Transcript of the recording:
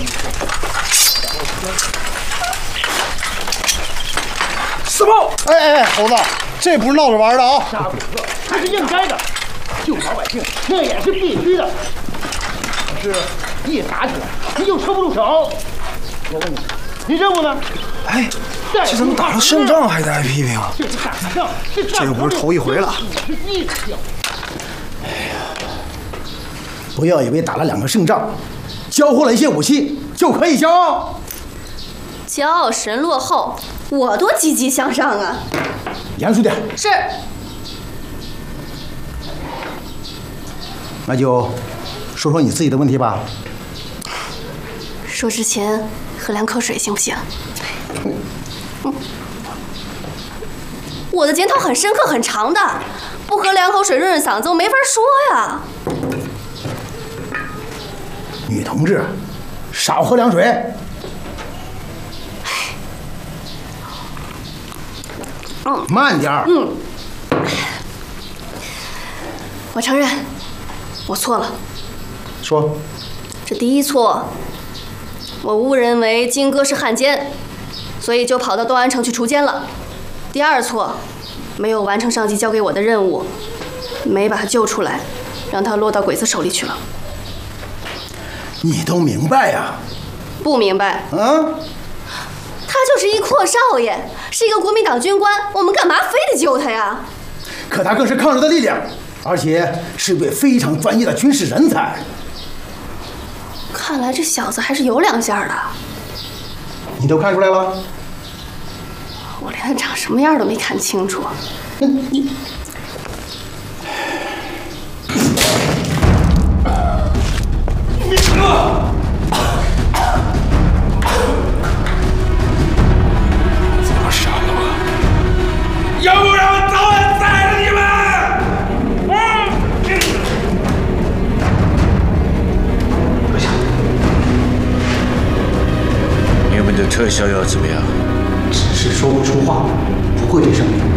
四炮！ 哎，猴子，这不是闹着玩的啊！ 杀鬼子，这是应该的，救老百姓那也是必须的。可是，一打起来，你就抽不住手。我问你，你任务呢？ 哎，这怎么打了胜仗还挨批评啊？ 这是打仗， 这又不是头一回了。 是技巧。 哎呀，不要以为打了2个胜仗，交获了一些武器就可以骄傲。 骄傲使人落后，我多积极向上啊！ 严肃点。 是。 那就说说你自己的问题吧。 说之前喝2口水行不行？我的检讨很深刻很长的，不喝2口水润润嗓子，我没法说呀。 女同志，少喝凉水。慢点儿。 我承认，我错了。 说。 这第一错，我误认为金哥是汉奸，所以就跑到东安城去除奸了。第二错，没有完成上级交给我的任务，没把他救出来，让他落到鬼子手里去了。 你都明白呀？ 不明白。他就是一阔少爷，是一个国民党军官，我们干嘛非得救他呀？ 可他更是抗日的力量，而且是位非常专业的军事人才。 看来这小子还是有2下的。 你都看出来了？ 我连他长什么样都没看清楚。 你。 这么傻了吗？要不然我早晚宰了你们！阁下， 你们的特效要怎么样？ 只是说不出话，不会这声明。